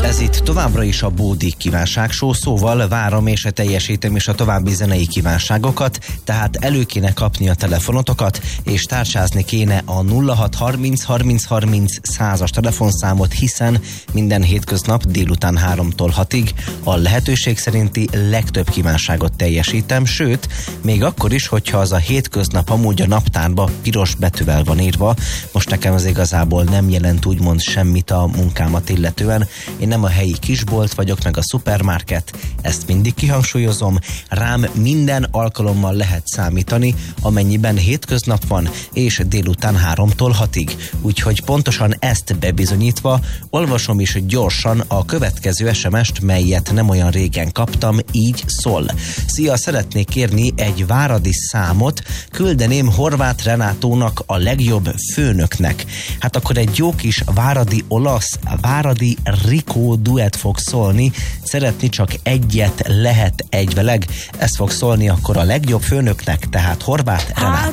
Ez itt továbbra is a Bódi Kívánság Show, szóval várom és teljesítem is a további zenei kívánságokat, tehát elő kéne kapni a telefonotokat, és tárcsázni kéne a 0630 30 30 100-as telefonszámot, hiszen minden hétköznap délután 3-tól 6-ig a lehetőség szerinti legtöbb kívánságot teljesítem, sőt, még akkor is, hogyha az a hétköznap amúgy a naptárba piros betűvel van írva, most nekem ez igazából nem jelent úgymond semmit a munkámat illetően. Én nem a helyi kisbolt vagyok, meg a szupermarket, ezt mindig kihangsúlyozom, rám minden alkalommal lehet számítani, amennyiben hétköznap van, és délután 3-tól 6-ig. Úgyhogy pontosan ezt bebizonyítva, olvasom is gyorsan a következő SMS-t, melyet nem olyan régen kaptam, így szól. Szia, szeretnék kérni egy váradi számot, küldeném Horváth Renátónak, a legjobb főnöknek. Hát akkor egy jó kis váradi olasz, váradi Rikó duett fog szólni, szeretni csak egyet lehet egyveleg, ez fog szólni akkor a legjobb főnöknek, tehát Horváth Renátó.